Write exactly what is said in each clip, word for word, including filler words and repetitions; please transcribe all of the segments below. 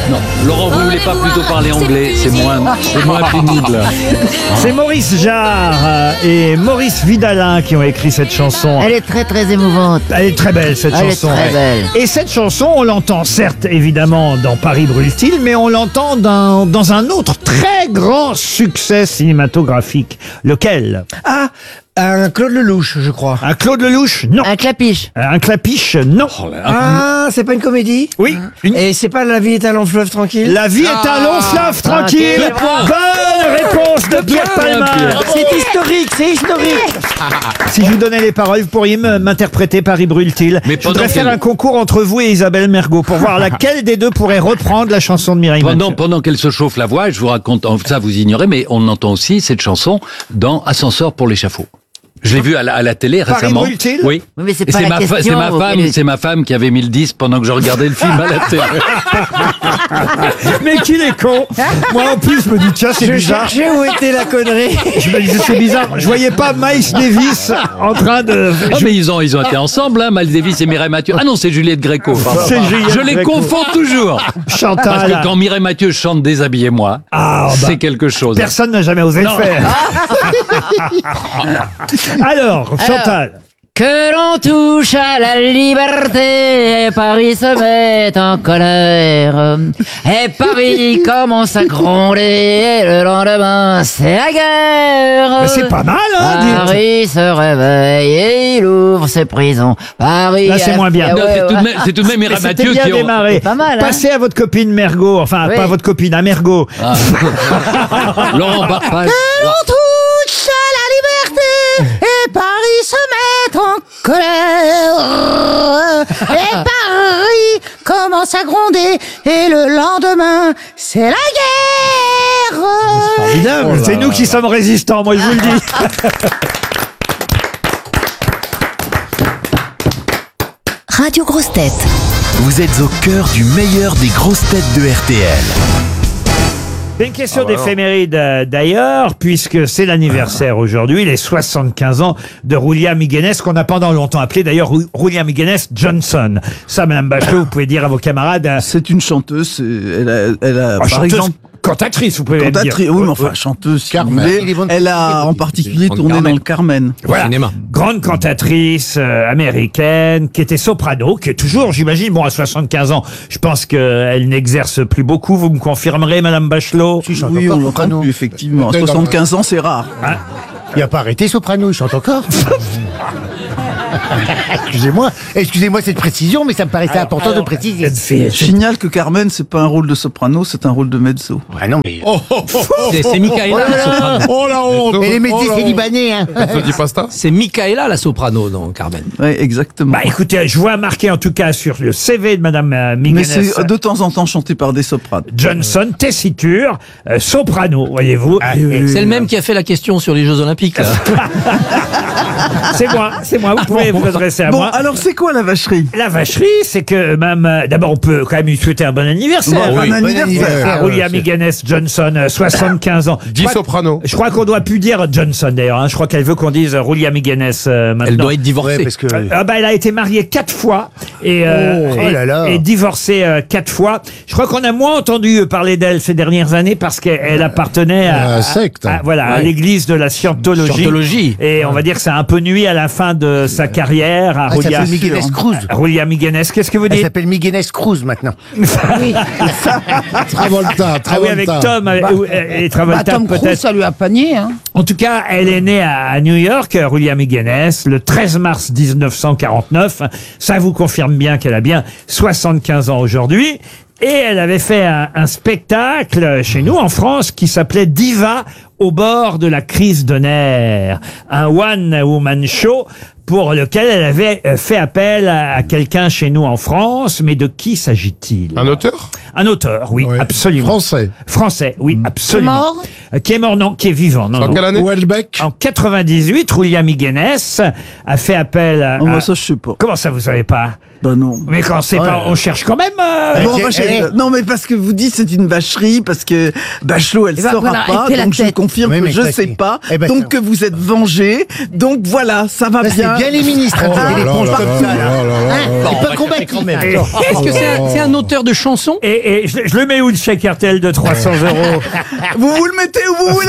Non, Laurent, vous ne voulez pas plutôt parler anglais, c'est moins, c'est moins pénible. C'est Maurice Jarre euh, et Maurice Vidalin qui ont écrit cette chanson. Elle est très très émouvante. Elle est très belle cette Elle chanson. est très belle. Et cette chanson, on l'entend certes évidemment dans Paris brûle-t-il, mais on l'entend dans, dans un autre très grand succès cinématographique. Lequel? Ah, un Claude Lelouch, je crois. Un Claude Lelouch? Non. Un clapiche. Un Clapiche? Non. Ah, c'est pas une comédie? Oui. Une- Et c'est pas La vie est un long fleuve tranquille? La vie est un long fleuve tranquille. Bonne réponse de Pierre Palma. C'est historique, c'est historique. Si je vous donnais les paroles, vous pourriez me- m'interpréter Paris brûle-t-il. Mais Je pendant voudrais faire quel- un concours entre vous et Isabelle Mergo pour voir laquelle des deux pourrait reprendre la chanson de Mireille Pendant, Mathieu. pendant qu'elle se chauffe la voix, je vous raconte, ça vous ignorez, mais on entend aussi cette chanson dans Ascenseur pour l'échafaud. Je l'ai vu à la, à la télé Paris récemment. brûle-t-il? Oui. Oui, mais c'est Et pas la ma, fa- question, c'est ma vous femme, voulez- c'est ma femme qui avait mis le disque pendant que je regardais le film à la télé. Mais qu'il est con. Moi en plus je me dis tiens c'est Je bizarre. cherchais où était la connerie. Je me disais c'est bizarre. Je voyais pas Miles Davis en train de. Ah, mais ils ont, ils ont été ensemble, hein, Miles Davis et Mireille Mathieu. Ah non, c'est Juliette Gréco. pardon. C'est Juliette Je les Gréco. confonds toujours. Parce Chantal. que quand Mireille Mathieu chante Déshabillez-moi, Ah, bah, c'est quelque chose. personne n'a jamais osé le faire. Alors Chantal. Que l'on touche à la liberté, et Paris se met en colère. Et Paris commence à gronder, et le lendemain, c'est la guerre. Mais c'est pas mal hein. dites. Paris se réveille et il ouvre ses prisons. Paris. Là, c'est moins bien. Ah Non, ouais, c'est, tout de ouais. même, c'est tout de même Mais Mireille c'était Mathieu bien qui ont... démarré. C'est pas mal, hein. Passez à votre copine Mergo, enfin Oui. pas votre copine, à Mergo. Laurent Barpage. On touche à la liberté et Paris se met en colère. Et Paris commence à gronder et le lendemain, c'est la guerre. Formidable. C'est nous qui sommes résistants, moi je vous le dis. Radio Grosses Têtes. Vous êtes au cœur du meilleur des grosses têtes de R T L. C'est une question d'éphéméride euh, d'ailleurs, puisque c'est l'anniversaire aujourd'hui, les soixante-quinze ans de Roulia Miguenes, qu'on a pendant longtemps appelé d'ailleurs Rou- Roulia Miguenes Johnson. Ça, Madame Bachelot, vous pouvez dire à vos camarades. euh, C'est une chanteuse, c'est- elle a, elle a oh, par chanteuse, exemple, cantatrice, vous pouvez même dire. cantatrice, oui, mais enfin, chanteuse, si vous Carmen. voulez. Il est bon de- Elle a en particulier Bon, tourné Carmen. dans le Carmen. Voilà. cinéma. Grande cantatrice euh, américaine qui était soprano, qui est toujours, j'imagine, bon, à soixante-quinze ans, je pense qu'elle n'exerce plus beaucoup. Vous me confirmerez, Madame Bachelot? Oui, on l'entend plus, effectivement. À Dans- soixante-quinze ans, c'est rare. Il a pas arrêté Soprano, il chante encore. Excusez-moi, excusez-moi cette précision, mais ça me paraissait important de préciser. Je signale que Carmen, c'est pas un rôle de soprano, c'est un rôle de mezzo. Ah non, mais... C'est, c'est Michaela, la soprano. Oh la honte. Et les métiers, c'est libanais, hein. C'est Michaela, la soprano, dans Carmen. Oui, exactement. Bah écoutez, je vois marqué en tout cas sur le C V de Madame euh, Mais Miguenes c'est de temps en temps chanté par des sopranes. Johnson, tessiture, euh, soprano, voyez-vous. Et- C'est le même qui a fait la question sur les Jeux Olympiques, là. C'est moi, c'est moi, vous pouvez vous adresser à Bon, moi. alors c'est quoi la vacherie? La vacherie, c'est que même, euh, d'abord on peut quand même lui souhaiter un bon anniversaire. Bon, oui. un Bon anniversaire. anniversaire. À Roulia Miguenes Johnson, euh, soixante-quinze ans. Dis Je crois- soprano. Je crois qu'on doit plus dire Johnson d'ailleurs. Hein. Je crois qu'elle veut qu'on dise Roulia Miguenes euh, maintenant. Elle doit être divorcée. Ouais, parce que... Euh, ah bah, elle a été mariée quatre fois et, euh, Oh, et, oh là là. et divorcée euh, quatre fois. Je crois qu'on a moins entendu parler d'elle ces dernières années parce qu'elle appartenait à, À la secte. à- voilà, à Ouais. l'église de la Scientologie. Scientologie. Et on va dire que ça a un peu nuit à la fin de sa carrière à Ah, elle Roulia, s'appelle Miguenes Cruz. à Roulia Miguenes. Qu'est-ce que vous Elle dites? s'appelle Miguenes Cruz maintenant. Travolta, Ah oui, avec Tom euh, ou- euh, et Travolta Tom Cruise, peut-être. ça lui a panier, hein. En tout cas, elle est née à à New York, euh, Roulia Miguenes, le treize mars mille neuf cent quarante-neuf. Ça vous confirme bien qu'elle a bien soixante-quinze ans aujourd'hui. Et elle avait fait un, un spectacle chez nous en France qui s'appelait Diva au bord de la crise de nerfs. Un one-woman show pour lequel elle avait euh, fait appel à, à quelqu'un chez nous en France. Mais de qui s'agit-il? Un auteur? Un auteur, oui, Ouais. absolument. Français. Français, oui, absolument. Mort Euh, Qui est mort, non, qui est vivant. Non, En non. quelle année? Houellebecq. En quatre-vingt-dix-huit, Roulia Miguenes a fait appel à... Oh, à- moi, ça, je sais pas. Comment ça, vous savez pas? Bah non. Mais quand c'est Ouais. pas, on cherche quand même. euh, Bon, Eh, bah, j'ai- eh. non, mais parce que vous dites c'est une vacherie, parce que Bachelot, elle Eh ben, saura voilà, pas, et puis la donc je tête. confirme Oui, que mais je ça, sais c'est- pas, Eh ben, donc ça- que vous êtes vengé, donc voilà, ça va Là, c'est bien. bien les ministres à tirer l'éponge comme ça, là. Hein, c'est pas combattif. Et, Est-ce que c'est un, c'est un auteur de chansons? et, et je, je le mets où le chèque R T L de trois cents euros? Vous vous le mettez où vous voulez.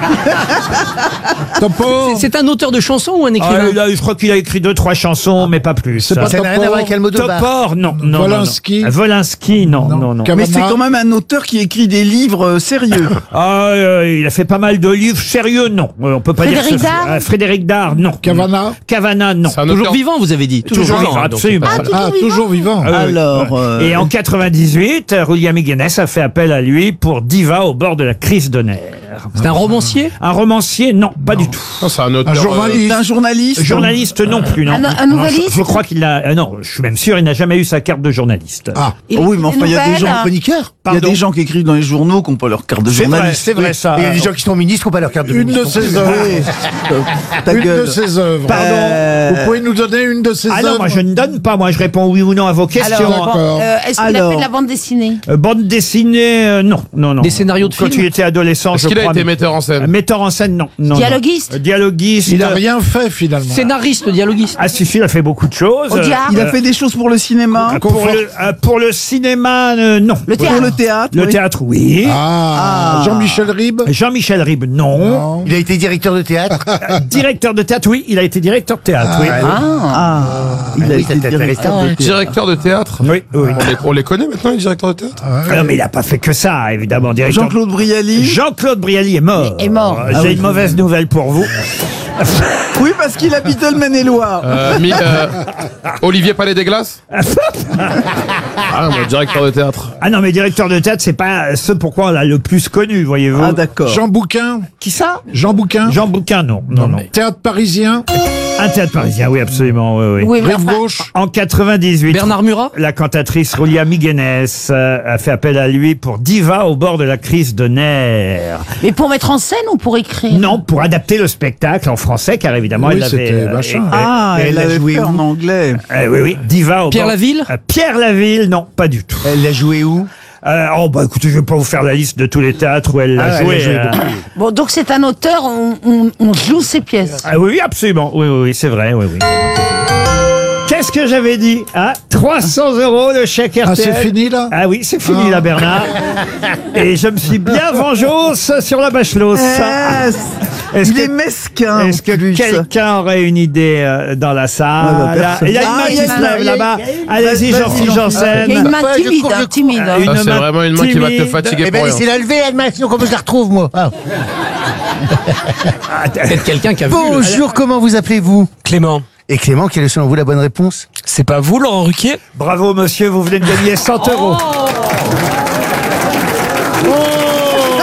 C'est- C'est un auteur de chansons ou un Ah, écrivain? là, je crois qu'il a écrit deux, trois chansons, mais pas plus. Ça n'a rien à voir avec Almodovar. Topor, non, non. Volinsky. non, non. Volinsky, non, non, non. Mais c'est quand même un auteur qui écrit des livres euh, sérieux. Ah, euh, il a fait pas mal de livres sérieux, non. Euh, on peut pas Frédéric dire. ce- Dard euh, Frédéric Dard, non. Cavana. Cavana, non. Toujours vivant, vous avez dit. Toujours, Toujours vivant. vivant, hein, donc absolument. c'est pas- Ah, toujours vivant. Ah, oui, oui. Alors, euh, Et en quatre-vingt-dix-huit, William Guinness a fait appel à lui pour Diva au bord de la crise de nerfs. C'est un romancier? Un romancier, non, pas du tout. C'est un auteur. Un c'est journaliste. un journaliste. Journaliste, non plus, non. Un- un Non, nouvelliste je, je crois qu'il a. euh, non, je suis même sûr, il n'a jamais eu sa carte de journaliste. Ah. Il Oh oui, écrit mais enfin, il y a des nouvelles. gens Chroniqueur. Il y a Pardon. des gens qui écrivent dans les journaux qui n'ont pas leur carte de C'est vrai, journaliste. c'est vrai ça. Et il y a des gens qui sont ministres qui n'ont pas leur carte de Une de ministre. ses œuvres. Ta Une gueule. de ses œuvres. Pardon. Euh, Vous pouvez nous donner une de ses Ah œuvres? non, moi je ne donne pas, moi je réponds oui ou non à vos questions. Alors, D'accord. euh, est-ce qu'il a Alors. fait de la bande dessinée? Euh, bande dessinée, euh, non, non, non. Des scénarios de Quand films il était adolescent, Est-ce je qu'il a crois. été mais- metteur en Euh, scène? Metteur en scène, non. non Dialoguiste non. Euh, Dialoguiste. Il n'a rien fait finalement. Scénariste, dialoguiste. Ah si, si, il a fait beaucoup de choses. Au diable. Il a fait des choses pour le cinéma, Euh, pour, le, euh, pour le cinéma, euh, non. Le théâtre. pour le théâtre. Le oui. théâtre, oui. Ah, Jean-Michel Ribes. Jean-Michel Ribes, non. Non. Il a été directeur de théâtre. Euh, Directeur de théâtre, oui. Il a été directeur de théâtre, oui. Ah, il a oui, été c'est directeur intéressant. de théâtre. Directeur de théâtre. Oui, oui. On les, on les connaît maintenant, les directeurs de théâtre? Ah non, mais il n'a pas fait que ça, évidemment. Directeur... Jean-Claude Brialy. Jean-Claude Brialy est mort. Est mort. Euh, J'ai une mauvaise nouvelle pour vous. Oui, parce qu'il habitait le Maine-et-Loire. Euh, mi- euh, Olivier Palais des Glaces. Ah, moi, directeur de théâtre. Ah non, mais directeur de théâtre, c'est pas ce pourquoi on l'a le plus connu, voyez-vous. Ah, d'accord. Jean Bouquin. Qui ça? Jean Bouquin. Jean Bouquin, non. Non, non. Théâtre parisien. Un théâtre parisien, oui, absolument, oui, oui. Oui, mais Rive enfin, gauche. En quatre-vingt-dix-huit, Bernard Murat? la cantatrice Rulia Miguenès euh, a fait appel à lui pour Diva au bord de la crise de nerfs. mais pour mettre en scène ou pour écrire? Non, pour adapter le spectacle en français, car évidemment, Oui, elle l'avait... c'était machin. euh, Ah, euh, elle l'a l'avait joué fait où en anglais. euh, oui, oui, Diva au Pierre bord... Laville? Euh, Pierre Laville, non, pas du tout. Elle l'a joué où? Euh, oh, bah écoutez, je vais pas vous faire la liste de tous les théâtres où elle l'a Ah, elle joué. a joué euh. beaucoup. Bon, donc c'est un auteur, on, on, on joue ses pièces. Ah oui, absolument. Oui, oui, oui, c'est vrai, oui, oui. Qu'est-ce que j'avais dit? Ah, trois cents euros le chèque R T L. Ah, c'est fini là? Ah oui, c'est fini là, Bernard. Et je me suis bien vengos sur la Bachelot. Eh, Est-ce il est que, mesquin. est-ce que en plus. quelqu'un aurait une idée euh, dans la salle? Ah, bah, personne. Il y a une Ah, main il y qui a se une main, lève il y a- là-bas. il y a une- Allez-y, Vas-y, Jean-Philippe Jean-Philippe. Il y a Janssen. une main Bah, je timide, cours, je hein, cours. timide. hein. Une Ça, c'est main vraiment une main qui va te timide. fatiguer Eh pour ben, rien. laissez-la lever, elle m'a sinon comment je la retrouve, moi? Ah. Peut-être quelqu'un qui a vu. le- Bonjour, comment vous appelez-vous? Clément, Et Clément, quelle est selon vous la bonne réponse? c'est pas vous, Laurent Ruquier? Bravo, monsieur, vous venez de gagner cent euros.